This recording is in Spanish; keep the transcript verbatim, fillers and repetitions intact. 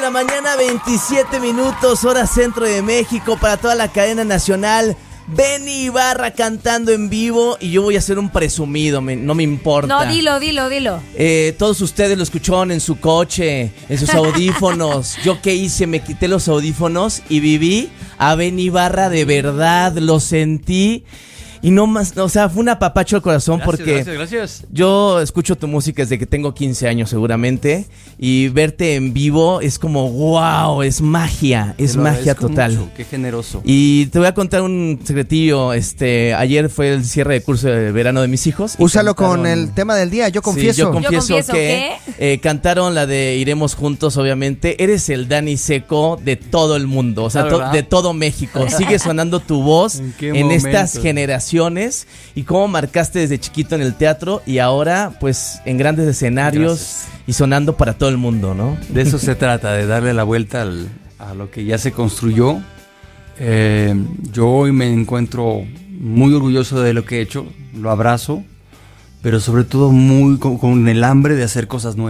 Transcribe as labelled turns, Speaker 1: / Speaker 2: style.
Speaker 1: la mañana, veintisiete minutos, hora centro de México, para toda la cadena nacional. Benny Ibarra cantando en vivo y yo voy a ser un presumido, me, no me importa.
Speaker 2: No, dilo, dilo, dilo.
Speaker 1: Eh, todos ustedes lo escucharon en su coche, en sus audífonos. ¿Yo qué hice? Me quité los audífonos y viví a Benny Ibarra de verdad, lo sentí. Y no más, o sea, fue un apapacho al corazón. Gracias, porque
Speaker 3: gracias, gracias.
Speaker 1: Yo escucho tu música desde que tengo quince años seguramente, y verte en vivo es como wow, es magia, es magia total.
Speaker 3: Mucho, qué generoso.
Speaker 1: Y te voy a contar un secretillo. Este, ayer fue el cierre de curso de verano de mis hijos.
Speaker 4: Úsalo
Speaker 1: cantaron,
Speaker 4: con el tema del día, yo confieso.
Speaker 1: Sí, yo confieso,
Speaker 2: yo confieso
Speaker 1: que eh, cantaron la de Iremos Juntos, obviamente. Eres el Dani Seco de todo el mundo, o sea, to- de todo México. Sigue sonando tu voz
Speaker 3: en,
Speaker 1: en estas generaciones. Y cómo marcaste desde chiquito en el teatro y ahora pues en grandes escenarios. Gracias. Y sonando para todo el mundo, ¿no?
Speaker 3: De eso se trata, de darle la vuelta al, a lo que ya se construyó. Eh, yo hoy me encuentro muy orgulloso de lo que he hecho, lo abrazo, pero sobre todo muy con, con el hambre de hacer cosas nuevas.